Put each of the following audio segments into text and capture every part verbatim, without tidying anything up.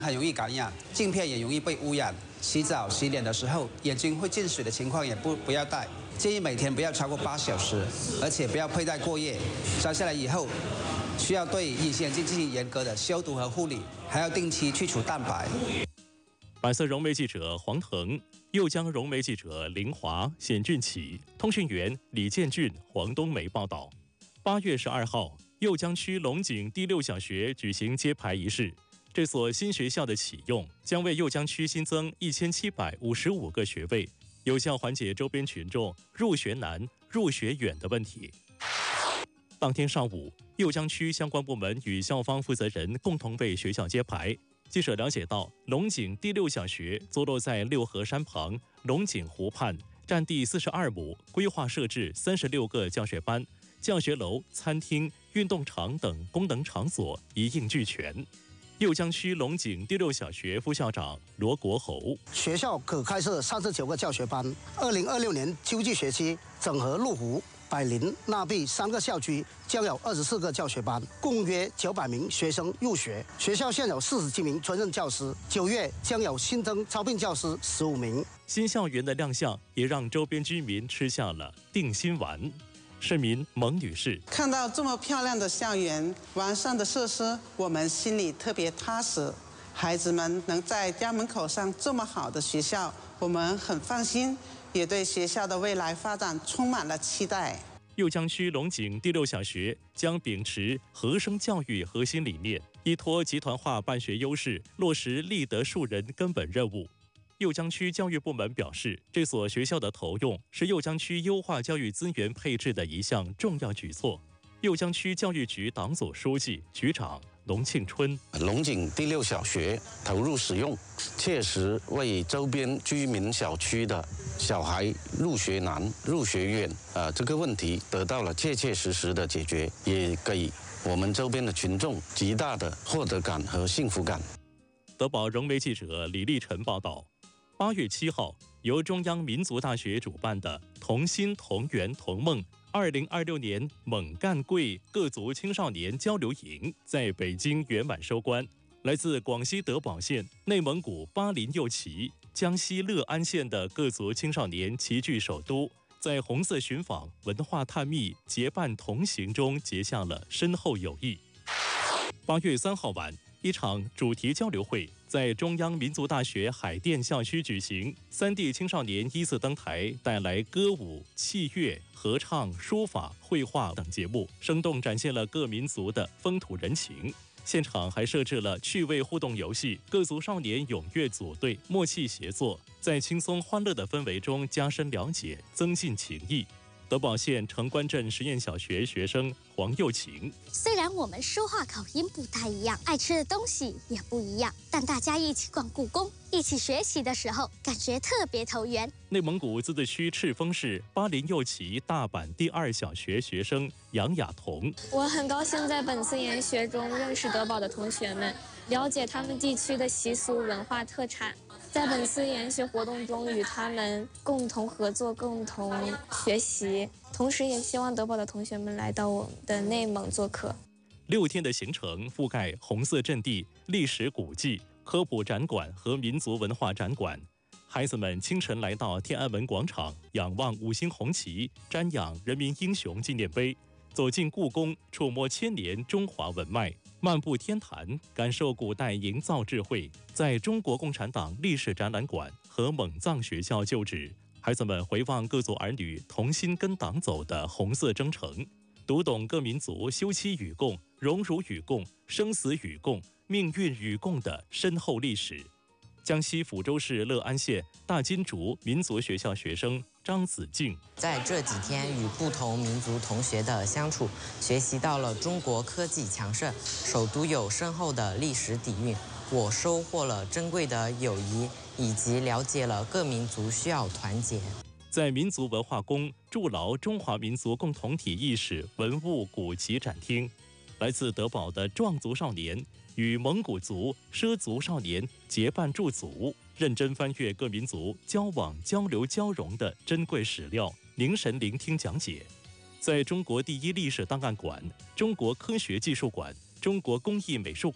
很容易感染，镜片也容易被污染。洗澡、洗脸的时候，眼睛会进水的情况也不不要戴。建议每天不要超过八小时，而且不要佩戴过夜。摘下来以后，需要对隐形眼镜进行严格的消毒和护理，还要定期去除蛋白。 百色融媒记者黄腾、右江融媒记者林华、冼俊启、通讯员李建俊、黄冬梅报道。八月十二号，右江区龙井第六小学举行揭牌仪式。这所新学校的启用，将为右江区新增一千七百五十五个学位，有效缓解周边群众入学难、入学远的问题。当天上午，右江区相关部门与校方负责人共同为学校揭牌。记者了解到，龙井第六小学坐落在六合山旁龙井湖畔，占地四十二亩，规划设置三十六个教学班、教学楼、餐厅、运动场等功能场所一应俱全。右江区龙井第六小学副校长罗国侯： 学校可开设三十九个教学班。二零二六年秋季学期，整合麓湖、百灵、纳碧三个校区将有二十四个教学班，共约九百名学生入学。学校现有四十七名专任教师，九月将有新增招聘教师十五名。 新校园的亮相也让周边居民吃下了定心丸。市民蒙女士： 看到这么漂亮的校园、完善的设施，我们心里特别踏实。孩子们能在家门口上这么好的学校，我们很放心，也对学校的未来发展充满了期待。 右江区龙井第六小学将秉持和声教育核心理念，依托集团化办学优势，落实立德树人根本任务。右江区教育部门表示，这所学校的投用是右江区优化教育资源配置的一项重要举措。右江区教育局党组书记、局长龙庆春： 龙井第六小学投入使用，切实为周边居民小区的小孩入学难、入学远呃这个问题得到了切切实实的解决，也给我们周边的群众极大的获得感和幸福感。 德宝融媒记者李立晨报道。八月七号，由中央民族大学主办的“同心同源同梦”二零二六年猛干贵各族青少年交流营在北京圆满收官。来自广西德保县、内蒙古巴林右旗、江西乐安县的各族青少年齐聚首都，在红色寻访、文化探秘、结伴同行中结下了深厚友谊。八月三号晚，一场主题交流会在中央民族大学海淀校区举行，三地青少年依次登台，带来歌舞、器乐、合唱、书法、绘画等节目，生动展现了各民族的风土人情。现场还设置了趣味互动游戏，各族少年踊跃组队，默契协作，在轻松欢乐的氛围中加深了解，增进情谊。德保县城关镇实验小学学生黄幼晴： 虽然我们说话口音不太一样，爱吃的东西也不一样，但大家一起逛故宫，一起学习的时候，感觉特别投缘。 内蒙古自治区赤峰市巴林右旗大阪第二小学学生杨雅彤： 我很高兴在本次研学中认识德保的同学们，了解他们地区的习俗文化特产。在本次研学活动中，与他们共同合作、共同学习，同时也希望德保的同学们来到我们的内蒙做客。 六天的行程覆盖红色阵地、历史古迹、科普展馆和民族文化展馆。孩子们清晨来到天安门广场，仰望五星红旗，瞻仰人民英雄纪念碑，走进故宫，触摸千年中华文脉。漫步天坛，感受古代营造智慧，在中国共产党历史展览馆和蒙藏学校就职。孩子们回望各族儿女同心跟党走的红色征程，读懂各民族休戚与共、荣辱与共、生死与共、命运与共的深厚历史。江西抚州市乐安县大金竹民族学校学生张子静： 在这几天与不同民族同学的相处，学习到了中国科技强盛，首都有深厚的历史底蕴。我收获了珍贵的友谊，以及了解了各民族需要团结。 在民族文化宫筑牢中华民族共同体意识文物古籍展厅，来自德保的壮族少年与蒙古族、畲族少年结伴驻足，认真翻阅各民族交往、交流、交融的珍贵史料，凝神聆听讲解。在中国第一历史档案馆、中国科学技术馆、中国工艺美术馆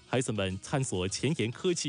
孩子们探索前沿科技。